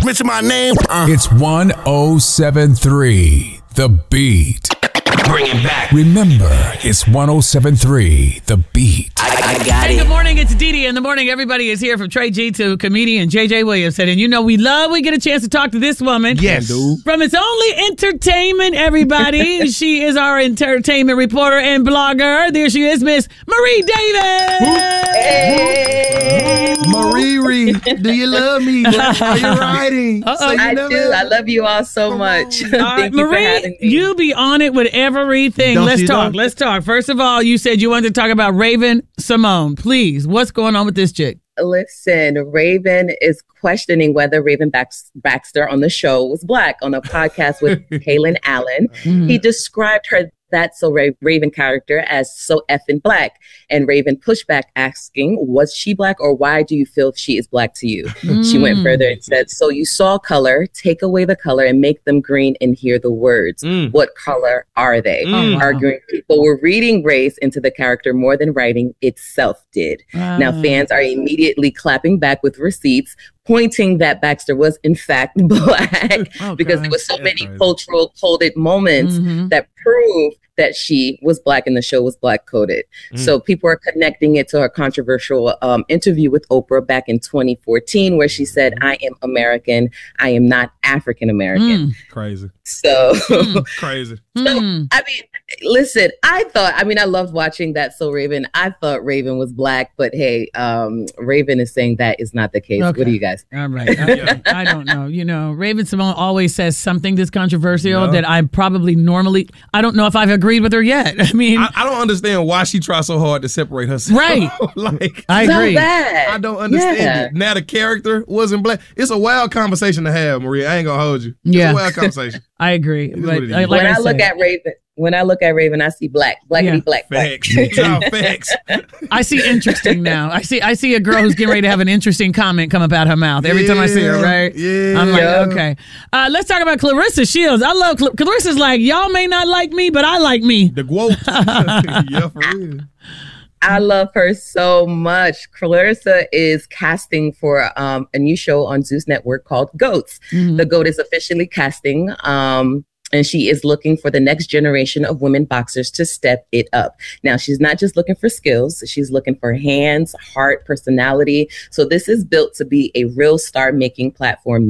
mention my name. It's 1073 The Beat. Bring it back. Remember, it's 1073 The Beat. I got Hey, it. good morning. It's Dee in the morning. Everybody is here from Trey G to comedian JJ Williamson. And you know, we get a chance to talk to this woman. Yes. From It's Only Entertainment, everybody. She is our entertainment reporter and blogger. There she is, Miss Marie Davis. Hey. Marie, do you love me? Are you riding? I do. I love you all so much. Thank you for Marie, having me. you be on it with everything. Don't Let's you talk. know? Let's talk. First of all, you said you wanted to talk about Raven Simone. Please, what's going on with this chick? Listen, Raven is questioning whether Raven Baxter on the show was Black on a podcast with Kaylin Allen. He described her Raven character as so effing Black. And Raven pushed back asking, was she Black or why do you feel she is Black to you? She went further and said, so you saw color, take away the color and make them green and hear the words. What color are they? Arguing people were reading race into the character more than writing itself did. Now fans are immediately clapping back with receipts pointing that Baxter was in fact Black because there was so many cultural coded moments that prove that she was Black and the show was Black coded. So people are connecting it to her controversial interview with Oprah back in 2014 where she said, I am American. I am not African American. Crazy. So, Crazy. I mean, listen, I loved watching that. So Raven, I thought Raven was Black, but hey, Raven is saying that is not the case. Okay. What do you guys? All right. I don't know. You know, Raven Simone always says something that's controversial that I probably normally, I don't know if I've agreed with her yet. I mean, I don't understand why she tries so hard to separate herself. Right. Like, I agree. So bad. I don't understand it. Now the character wasn't Black. It's a wild conversation to have, Maria. I ain't gonna hold you. It's a wild conversation. I agree. is But what it is. like When I said, look at Raven, I see Black. Blackity Black. Facts. Facts. I see interesting now. I see a girl who's getting ready to have an interesting comment come up out her mouth every time I see her, right? Yeah. I'm like, okay. Let's talk about Clarissa Shields. I love Clarissa's like, y'all may not like me, but I like me. The quote. Yeah, for real. I love her so much. Clarissa is casting for a new show on Zeus Network called Goats. The Goat is officially casting. And she is looking for the next generation of women boxers to step it up. Now, she's not just looking for skills. She's looking for hands, heart, personality. So this is built to be a real star-making platform.